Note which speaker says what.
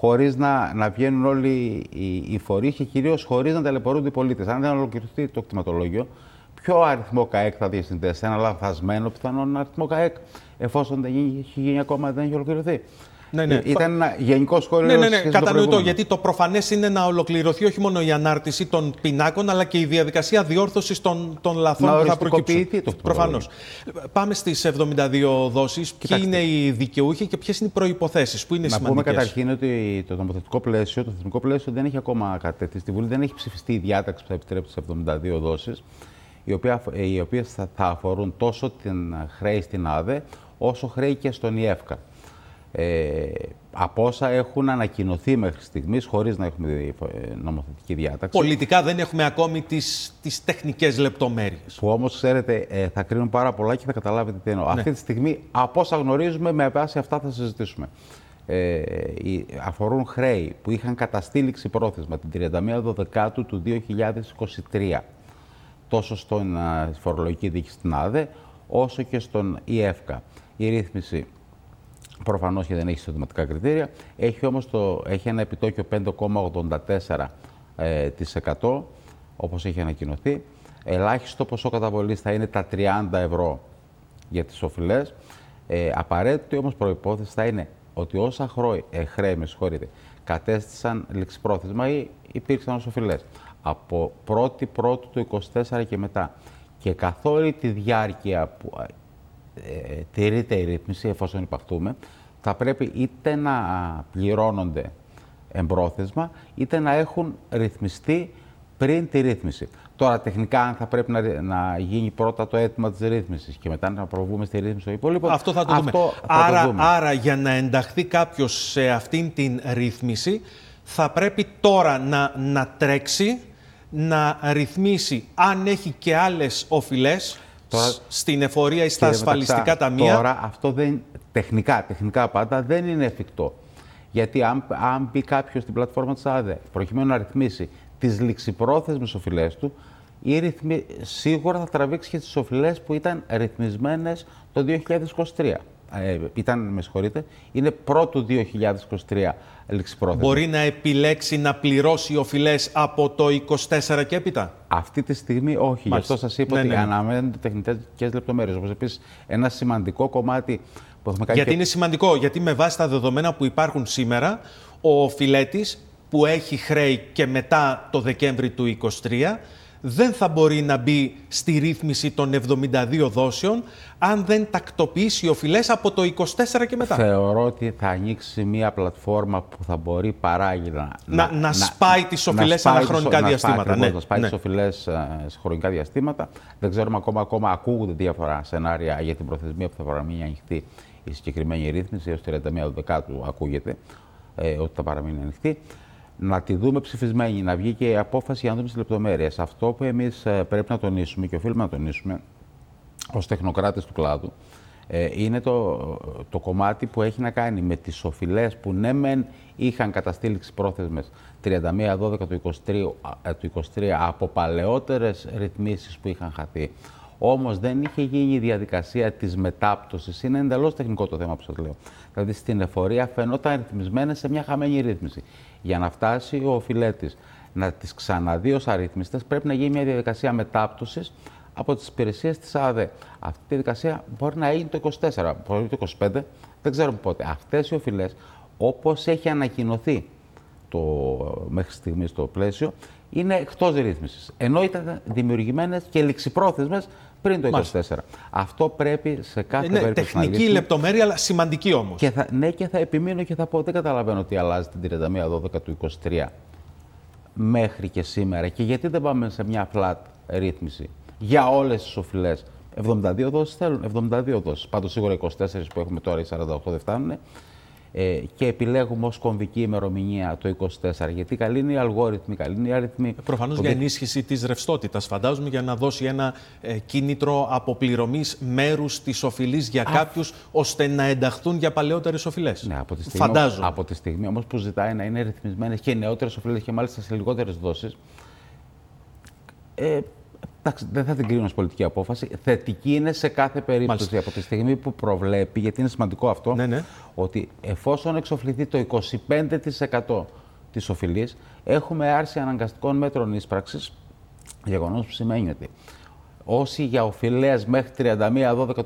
Speaker 1: χωρίς να βγαίνουν όλοι οι φορείς και κυρίως χωρίς να ταλαιπωρούνται οι πολίτες. Αν δεν ολοκληρωθεί το κτηματολόγιο, ποιο αριθμό ΚΑΕΚ θα διασυνδέσει? Ένα λανθασμένο πιθανόν αριθμό ΚΑΕΚ, εφόσον δεν έχει γίνει ακόμα, δεν έχει ολοκληρωθεί.
Speaker 2: Ναι.
Speaker 1: Ήταν ένα γενικό σχόλιο.
Speaker 2: Ναι, κατανοητό. Γιατί το προφανές είναι να ολοκληρωθεί όχι μόνο η ανάρτηση των πινάκων, αλλά και η διαδικασία διόρθωσης των λαθών που θα προκύψουν. Προφανώς. Πάμε στις 72 δόσεις. Ποιοι είναι οι δικαιούχοι και ποιες είναι οι προϋποθέσεις που είναι σημαντικές?
Speaker 1: Να πούμε καταρχήν ότι το νομοθετικό πλαίσιο, το θεσμικό πλαίσιο δεν έχει ακόμα κατέθει στη Βουλή, δεν έχει ψηφιστεί η διάταξη που θα επιτρέπει τις 72 δόσεις, οι οποίες θα αφορούν τόσο την χρέη στην ΑΔΕ, όσο χρέη και στον ΙΕΦΚΑ. Από όσα έχουν ανακοινωθεί μέχρι στιγμής, χωρίς να έχουμε νομοθετική διάταξη.
Speaker 2: Πολιτικά δεν έχουμε ακόμη τις τεχνικές λεπτομέρειες.
Speaker 1: Που όμως, ξέρετε, θα κρίνουν πάρα πολλά και θα καταλάβετε τι εννοώ. Αυτή τη στιγμή, από όσα γνωρίζουμε, με βάση αυτά θα συζητήσουμε. Αφορούν χρέη που είχαν καταστήληξη πρόθεσμα την 31 Δεκάτου του 2023, τόσο στην φορολογική δίκη στην ΑΔΕ, όσο και στον ΙΕΦΚΑ. Η ρύθμιση προφανώς και δεν έχει συστηματικά κριτήρια, έχει ένα επιτόκιο 5,84%, όπως έχει ανακοινωθεί. Ελάχιστο ποσό καταβολής θα είναι τα 30 ευρώ για τις οφειλές. Απαραίτητη όμως προϋπόθεση θα είναι ότι όσα χρέη κατέστησαν ληξιπρόθεσμα ή υπήρξαν ως οφειλές από 1η Πρώτου του 2024 και μετά, και καθ' όλη τη διάρκεια που τηρείται η ρύθμιση, εφόσον υπαχτούμε, θα πρέπει είτε να πληρώνονται εμπρόθεσμα, είτε να έχουν ρυθμιστεί πριν τη ρύθμιση. Τώρα, τεχνικά, αν θα πρέπει να γίνει πρώτα το αίτημα της ρύθμισης και μετά να προβούμε στη ρύθμιση των υπόλοιπων,
Speaker 2: αυτό θα το δούμε. Άρα, για να ενταχθεί κάποιος σε αυτήν την ρύθμιση, θα πρέπει τώρα να τρέξει, να ρυθμίσει αν έχει και άλλες οφειλές στην εφορία ή στα ασφαλιστικά ταμεία.
Speaker 1: Τώρα αυτό τεχνικά πάντα δεν είναι εφικτό. Γιατί αν μπει κάποιος στην πλατφόρμα της ΑΔΕ προκειμένου να ρυθμίσει τις ληξιπρόθεσμες οφειλές του, σίγουρα θα τραβήξει και τις οφειλές που ήταν ρυθμισμένες το 2023. Είναι πρώτου 2023 ληξιπρόθεσμα.
Speaker 2: Μπορεί να επιλέξει να πληρώσει οφειλές από το 24 και έπειτα?
Speaker 1: Αυτή τη στιγμή όχι. Γι' αυτό σας είπα ότι αναμένονται τεχνικές λεπτομέρειες. Όπως επίσης, ένα σημαντικό κομμάτι που έχουμε κάνει.
Speaker 2: Γιατί είναι σημαντικό, γιατί με βάση τα δεδομένα που υπάρχουν σήμερα, ο οφειλέτης που έχει χρέη και μετά το Δεκέμβρη του 2023 δεν θα μπορεί να μπει στη ρύθμιση των 72 δόσεων αν δεν τακτοποιήσει οφειλές από το 24 και μετά.
Speaker 1: Θεωρώ ότι θα ανοίξει μια πλατφόρμα που θα μπορεί παράγει
Speaker 2: να σπάει τις οφειλές σε χρονικά διαστήματα.
Speaker 1: Να σπάει τις οφειλές σε χρονικά διαστήματα. Δεν ξέρουμε ακόμα ακούγονται διάφορα σενάρια για την προθεσμία που θα παραμείνει ανοιχτή η συγκεκριμένη ρύθμιση. Έως 31 Δεκάτου ακούγεται ότι θα παραμείνει ανοιχτή. Να τη δούμε ψηφισμένη, να βγει και η απόφαση για να δούμε τις λεπτομέρειες. Αυτό που εμείς πρέπει να τονίσουμε και οφείλουμε να τονίσουμε ως τεχνοκράτες του κλάδου είναι το κομμάτι που έχει να κάνει με τις οφειλές που ναι μεν είχαν καταστήληξη πρόθεσμες 31-12 του 2023 από παλαιότερες ρυθμίσεις που είχαν χαθεί. Όμως δεν είχε γίνει η διαδικασία της μετάπτωσης. Είναι εντελώς τεχνικό το θέμα που σας λέω. Δηλαδή στην εφορία φαινόταν ρυθμισμένες σε μια χαμένη ρύθμιση. Για να φτάσει ο οφειλέτης να τις ξαναδεί ως αρρύθμιστες, πρέπει να γίνει μια διαδικασία μετάπτωσης από τις υπηρεσίες της ΑΔΕ. Αυτή η διαδικασία μπορεί να γίνει το 24, μπορεί το 25, δεν ξέρουμε πότε. Αυτές οι οφειλές, όπως έχει ανακοινωθεί μέχρι στιγμής το πλαίσιο, είναι εκτός ρύθμισης. Ενώ ήταν δημιουργημένες και ληξιπρόθεσμες πριν το 24. Αυτό πρέπει σε κάθε περίπτωση να λύσουμε.
Speaker 2: Τεχνική λεπτομέρεια, αλλά σημαντική όμως.
Speaker 1: Και θα επιμείνω και θα πω, δεν καταλαβαίνω τι αλλάζει την 31-12 του 23 μέχρι και σήμερα. Και γιατί δεν πάμε σε μια flat ρύθμιση για όλες τις οφειλές? 72 δόσεις θέλουν, 72 δόσεις. Πάντως σίγουρα 24 που έχουμε τώρα, οι 48 δεν φτάνουν. Και επιλέγουμε ως κομβική ημερομηνία το 24. Γιατί καλή είναι οι αλγόριθμοι, καλή είναι οι αριθμοί.
Speaker 2: Προφανώς για ενίσχυση της ρευστότητας, φαντάζομαι, για να δώσει ένα κίνητρο αποπληρωμής μέρους της οφειλής για κάποιους, ώστε να ενταχθούν για παλαιότερες οφειλές.
Speaker 1: Ναι, από τη στιγμή όμως που ζητάει να είναι ρυθμισμένες και νεότερες οφειλές και μάλιστα σε λιγότερες δόσεις, Εντάξει, δεν θα την κρίνω ως πολιτική απόφαση. Θετική είναι σε κάθε περίπτωση.
Speaker 2: Μάλιστα.
Speaker 1: Από τη στιγμή που προβλέπει, γιατί είναι σημαντικό αυτό,
Speaker 2: Ναι.
Speaker 1: ότι εφόσον εξοφληθεί το 25% της οφειλής, έχουμε άρση αναγκαστικών μέτρων ίσπραξης, γεγονός που σημαίνει ότι όσοι για οφειλές μέχρι 31-12